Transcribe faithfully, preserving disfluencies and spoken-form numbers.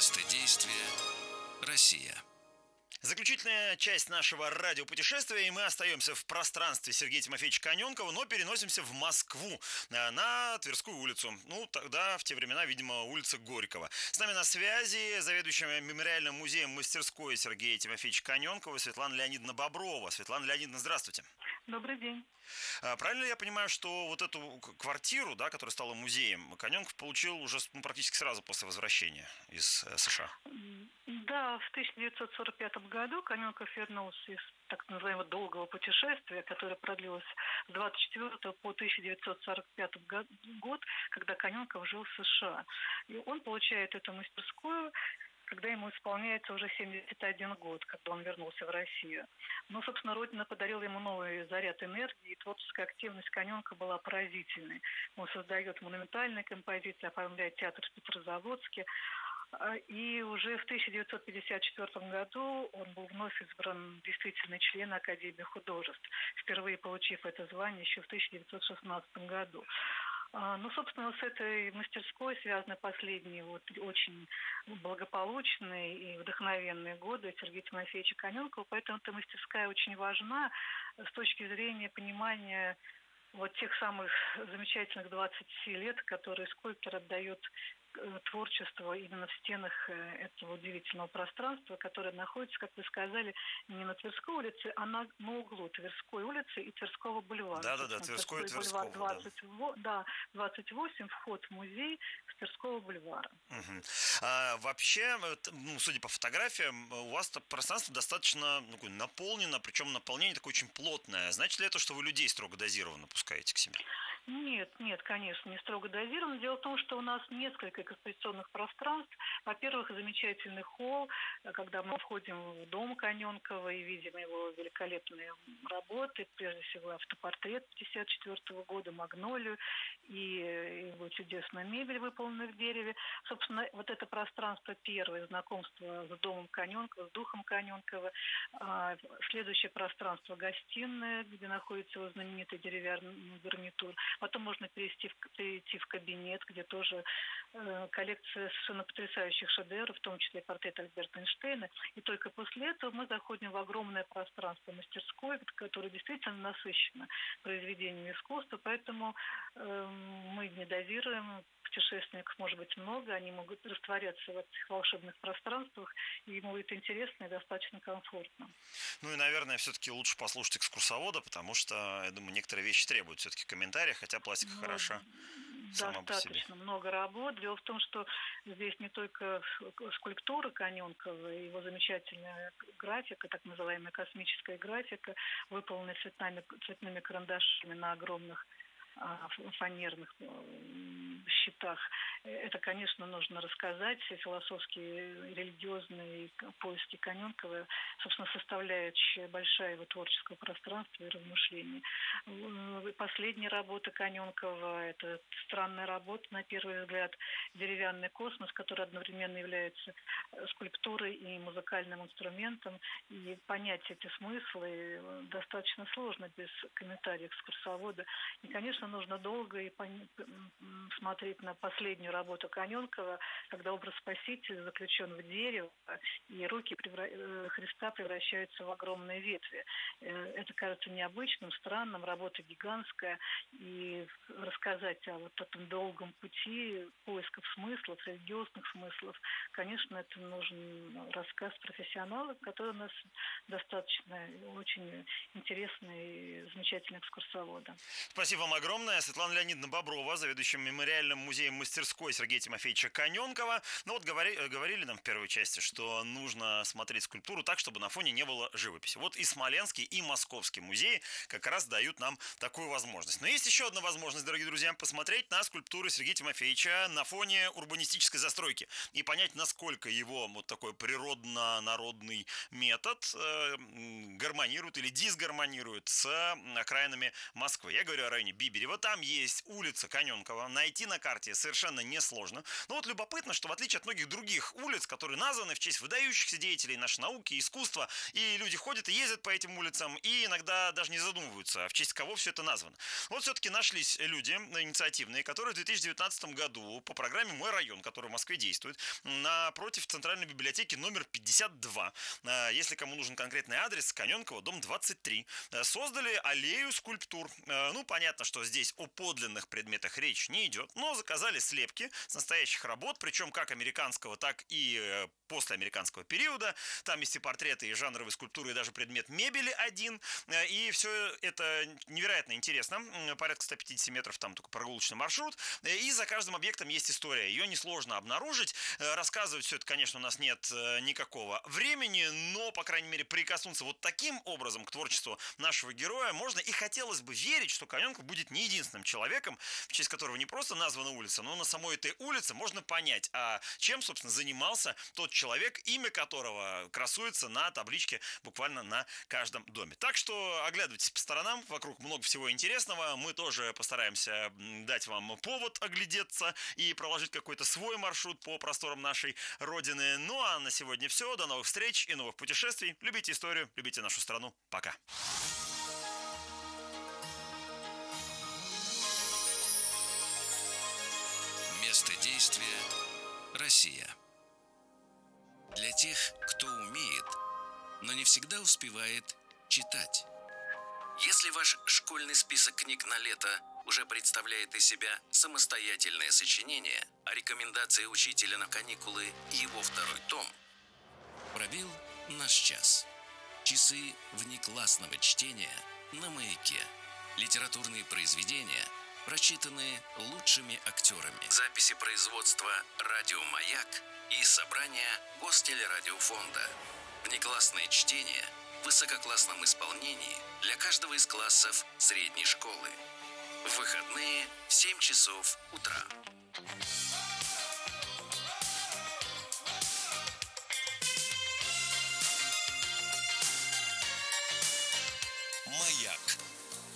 Место действия – Россия. Заключительная часть нашего радиопутешествия, и мы остаемся в пространстве Сергея Тимофеевича Каненкова, но переносимся в Москву, на Тверскую улицу. Ну, тогда, в те времена, видимо, улица Горького. С нами на связи заведующая мемориальным музеем мастерской Сергея Тимофеевича Каненкова Светлана Леонидовна Боброва. Светлана Леонидовна, здравствуйте. Добрый день. Правильно ли я понимаю, что вот эту квартиру, да, которая стала музеем, Каненков получил уже ну, практически сразу после возвращения из США? Да, в тысяча девятьсот сорок пятом году Каненков вернулся из так называемого долгого путешествия, которое продлилось с двадцать четвёртого по тысяча девятьсот сорок пятый год, когда Каненков жил в США. И он получает эту мастерскую, когда ему исполняется уже семьдесят один год, когда он вернулся в Россию. Но, собственно, Родина подарила ему новый заряд энергии, и творческая активность Каненкова была поразительной. Он создает монументальные композиции, оформляет театр в Петрозаводске. И уже в тысяча девятьсот пятьдесят четвёртом году он был вновь избран действительный член Академии художеств, впервые получив это звание еще в тысяча девятьсот шестнадцатом году. Ну, собственно, с этой мастерской связаны последние вот очень благополучные и вдохновенные годы Сергея Тимофеевича Каненкова, поэтому эта мастерская очень важна с точки зрения понимания вот тех самых замечательных двадцати лет, которые скульптор отдает творчество именно в стенах этого удивительного пространства, которое находится, как вы сказали, не на Тверской улице, а на, на углу Тверской улицы и Тверского бульвара. Да-да-да, Тверской и Тверского, бульвар двадцать, да. Да, двадцать восемь, вход в музей с Тверского бульвара. Угу. А, вообще, ну, судя по фотографиям, у вас пространство достаточно ну, наполнено, причем наполнение такое очень плотное. Значит ли это, что вы людей строго дозированно пускаете к себе? Нет, нет, конечно, не строго дозировано. Дело в том, что у нас несколько экспозиционных пространств. Во-первых, замечательный холл, когда мы входим в дом Каненкова и видим его великолепные работы, прежде всего автопортрет пятьдесят четвёртого года, «Магнолию» и его чудесная мебель, выполненная в дереве. Собственно, вот это пространство первое, знакомство с домом Каненкова, с духом Каненкова. Следующее пространство — гостиная, где находится его знаменитый деревянный гарнитур. Потом можно перейти в, перейти в кабинет, где тоже э, коллекция совершенно потрясающих шедевров, в том числе портрет Альберта Эйнштейна. И только после этого мы заходим в огромное пространство мастерской, которое действительно насыщено произведениями искусства. Поэтому э, мы не дозируем. Путешественников может быть много, они могут растворяться в этих волшебных пространствах, и ему будет интересно и достаточно комфортно. Ну и, наверное, все-таки лучше послушать экскурсовода, потому что, я думаю, некоторые вещи требуют все-таки комментариев, хотя пластика ну, хороша сама по себе. Достаточно много работ. Дело в том, что здесь не только скульптура Каненкова, его замечательная графика, так называемая космическая графика, выполненная цветными, цветными карандашами на огромных фанерных щитах. Это, конечно, нужно рассказать. Все философские, религиозные поиски Каненкова, собственно, составляющая большая его творческого пространства и размышлений. Последняя работа Каненкова — это странная работа, на первый взгляд, «Деревянный космос», который одновременно является скульптурой и музыкальным инструментом. И понять эти смыслы достаточно сложно без комментариев экскурсовода. И, конечно, нужно долго и пон... смотреть на последнюю работу Каненкова, когда образ Спасителя заключен в дерево, и руки превра... Христа превращаются в огромные ветви. Это кажется необычным, странным, работа гигантская. И рассказать о вот этом долгом пути поисков смыслов, религиозных смыслов, конечно, это нужен рассказ профессионала, который у нас достаточно очень интересный и замечательный экскурсовод. Спасибо вам огромное. Светлана Леонидовна Боброва, заведующая мемориальным музеем мастерской Сергея Тимофеевича Каненкова. Ну вот говори, говорили нам в первой части, что нужно смотреть скульптуру так, чтобы на фоне не было живописи. Вот и Смоленский, и Московский музеи как раз дают нам такую возможность. Но есть еще одна возможность, дорогие друзья, посмотреть на скульптуры Сергея Тимофеевича на фоне урбанистической застройки и понять, насколько его вот такой природно-народный метод э, гармонирует или дисгармонирует с окраинами Москвы. Я говорю о районе Биберева. Там есть улица Каненкова. Найти на карте карте совершенно несложно. Но вот любопытно, что в отличие от многих других улиц, которые названы в честь выдающихся деятелей нашей науки, искусства, и люди ходят и ездят по этим улицам, и иногда даже не задумываются, в честь кого все это названо. Вот все-таки нашлись люди инициативные, которые в две тысячи девятнадцатом году по программе «Мой район», который в Москве действует, напротив Центральной библиотеки номер пятьдесят два, если кому нужен конкретный адрес, Каненкова, дом двадцать три, создали аллею скульптур. Ну, понятно, что здесь о подлинных предметах речь не идет, но заказали слепки с настоящих работ, причем как американского, так и послеамериканского периода. Там есть и портреты, и жанровые скульптуры, и даже предмет мебели один. И все это невероятно интересно. Порядка ста пятидесяти метров, там только прогулочный маршрут. И за каждым объектом есть история. Ее несложно обнаружить. Рассказывать все это, конечно, у нас нет никакого времени, но, по крайней мере, прикоснуться вот таким образом к творчеству нашего героя можно. И хотелось бы верить, что Каненков будет не единственным человеком, в честь которого не просто названа улица, но на самой этой улице можно понять, а чем, собственно, занимался тот человек, имя которого красуется на табличке буквально на каждом доме. Так что оглядывайтесь по сторонам, вокруг много всего интересного. Мы тоже постараемся дать вам повод оглядеться и проложить какой-то свой маршрут по просторам нашей Родины. Ну а на сегодня все. До новых встреч и новых путешествий. Любите историю, любите нашу страну. Пока. Место действия – Россия. Для тех, кто умеет, но не всегда успевает читать. Если ваш школьный список книг на лето уже представляет из себя самостоятельное сочинение, а рекомендации учителя на каникулы – его второй том, пробил наш час. Часы внеклассного чтения на «Маяке». Литературные произведения, прочитанные лучшими актерами. Записи производства «Радио Маяк» и собрания Гостелерадиофонда. Внеклассное чтение в высококлассном исполнении для каждого из классов средней школы. В выходные в семь часов утра. Маяк.